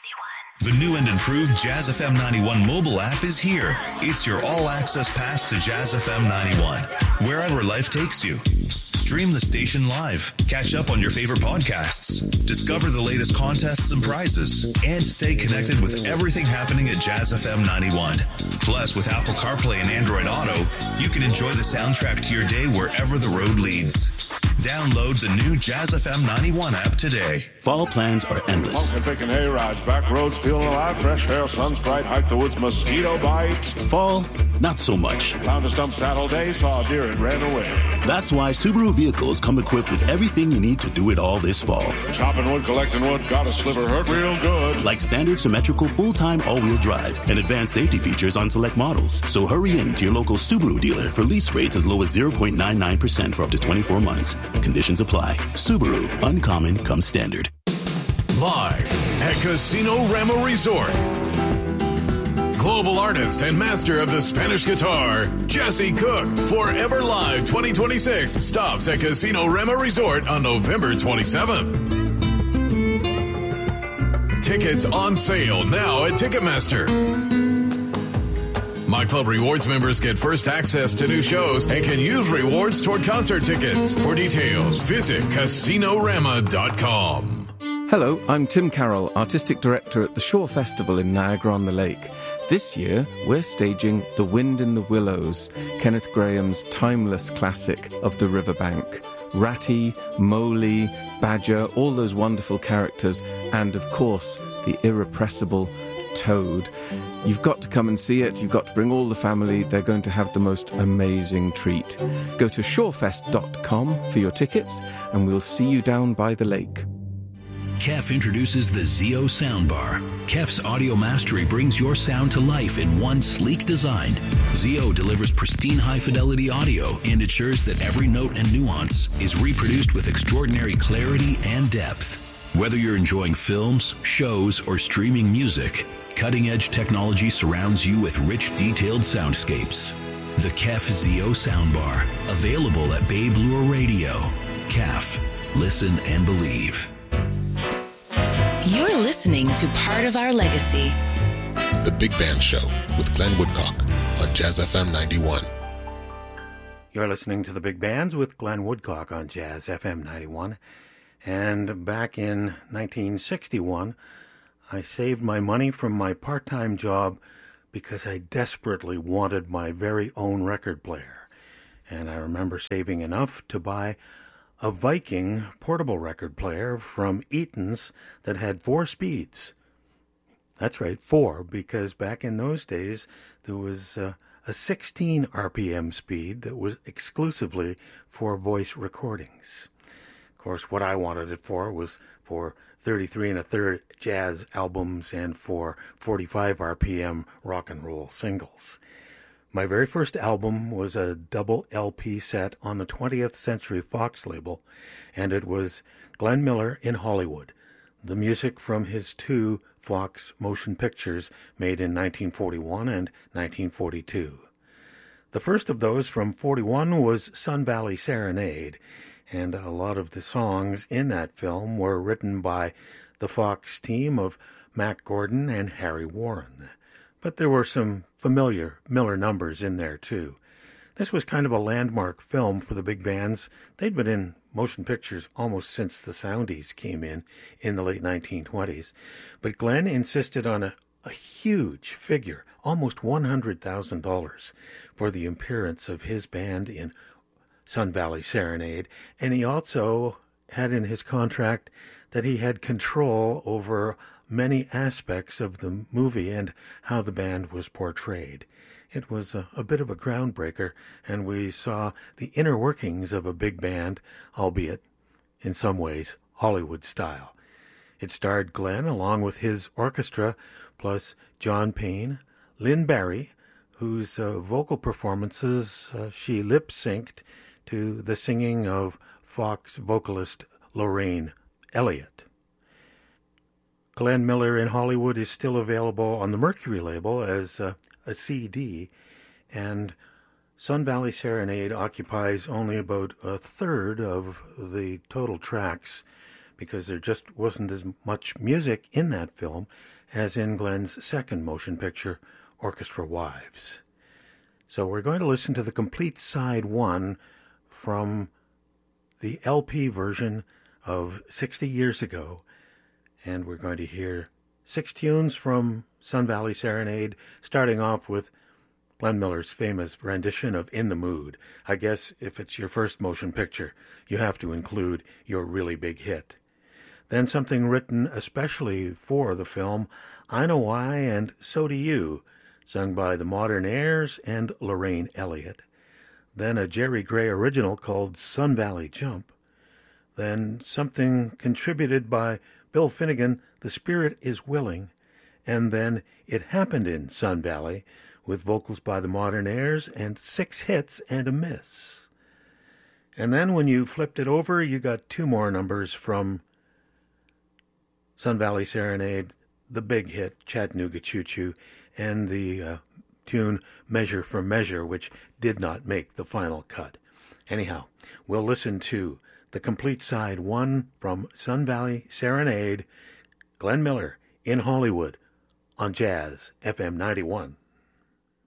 The new and improved Jazz FM 91 mobile app is here. It's your all-access pass to Jazz FM 91, wherever life takes you. Stream the station live, catch up on your favorite podcasts, discover the latest contests and prizes, and stay connected with everything happening at Jazz FM 91. Plus, with Apple CarPlay and Android Auto, you can enjoy the soundtrack to your day wherever the road leads. Download the new Jazz FM 91 app today. Fall plans are endless. Pumpkin picking hay rides, back roads feeling alive, fresh air, sun's bright, hike the woods, mosquito bites. Fall, not so much. Found a stump saddle day, saw a deer and ran away. That's why Subaru vehicles come equipped with everything you need to do it all this fall. Chopping wood, collecting wood, got a sliver, hurt real good. Like standard symmetrical full-time all-wheel drive and advanced safety features on select models. So hurry in to your local Subaru dealer for lease rates as low as 0.99% for up to 24 months. Conditions apply. Subaru, uncommon comes standard. Live at Casino Rama Resort. Global artist and master of the Spanish guitar, Jesse Cook, Forever Live 2026 stops at Casino Rama Resort on November 27th. Tickets on sale now at Ticketmaster. My Club Rewards members get first access to new shows and can use rewards toward concert tickets. For details, visit CasinoRama.com. Hello, I'm Tim Carroll, Artistic Director at the Shore Festival in Niagara-on-the-Lake. This year, we're staging The Wind in the Willows, Kenneth Grahame's timeless classic of the riverbank. Ratty, Mowgli, Badger, all those wonderful characters, and of course, the irrepressible Toad. You've got to come and see it. You've got to bring all the family. They're going to have the most amazing treat. Go to shorefest.com for your tickets, and we'll see you down by the lake. KEF introduces the Zeo Soundbar. KEF's audio mastery brings your sound to life in one sleek design. Zeo delivers pristine high-fidelity audio and ensures that every note and nuance is reproduced with extraordinary clarity and depth. Whether you're enjoying films, shows, or streaming music, cutting-edge technology surrounds you with rich, detailed soundscapes. The KEF Zeo Soundbar, available at Babe Lure Radio. KEF, listen and believe. You're listening to Part of Our Legacy. The Big Band Show with Glenn Woodcock on Jazz FM 91. You're listening to The Big Bands with Glenn Woodcock on Jazz FM 91. And back in 1961, I saved my money from my part-time job because I desperately wanted my very own record player. And I remember saving enough to buy a Viking portable record player from Eaton's that had 4 speeds. That's right, 4, because back in those days there was a 16 RPM speed that was exclusively for voice recordings. Of course, what I wanted it for was for 33 1/3 jazz albums and for 45 RPM rock and roll singles. My very first album was a double LP set on the 20th Century Fox label, and it was Glenn Miller in Hollywood, the music from his 2 Fox motion pictures made in 1941 and 1942. The first of those from 41 was Sun Valley Serenade, and a lot of the songs in that film were written by the Fox team of Mack Gordon and Harry Warren. But there were some familiar Miller numbers in there, too. This was kind of a landmark film for the big bands. They'd been in motion pictures almost since the Soundies came in the late 1920s. But Glenn insisted on a huge figure, almost $100,000, for the appearance of his band in Sun Valley Serenade. And he also had in his contract that he had control over many aspects of the movie and how the band was portrayed. It was a bit of a groundbreaker, and we saw the inner workings of a big band, albeit, in some ways, Hollywood style. It starred Glenn along with his orchestra, plus John Payne, Lynn Barry, whose vocal performances she lip-synced to the singing of Fox vocalist Lorraine Elliott. Glenn Miller in Hollywood is still available on the Mercury label as a CD, and Sun Valley Serenade occupies only about a third of the total tracks because there just wasn't as much music in that film as in Glenn's second motion picture, Orchestra Wives. So we're going to listen to the complete side one from the LP version of 60 years ago, and we're going to hear 6 tunes from Sun Valley Serenade, starting off with Glenn Miller's famous rendition of In the Mood. I guess if it's your first motion picture, you have to include your really big hit. Then something written especially for the film, I Know Why and So Do You, sung by the Modern Airs and Lorraine Elliott. Then a Jerry Gray original called Sun Valley Jump. Then something contributed by Bill Finnegan, The Spirit is Willing. And then It Happened in Sun Valley, with vocals by the Modern Airs and 6 hits and a miss. And then when you flipped it over, you got 2 more numbers from Sun Valley Serenade, the big hit, Chattanooga Choo Choo, and the tune Measure for Measure, which did not make the final cut. Anyhow, we'll listen to the complete side one from Sun Valley Serenade, Glenn Miller in Hollywood on Jazz FM 91.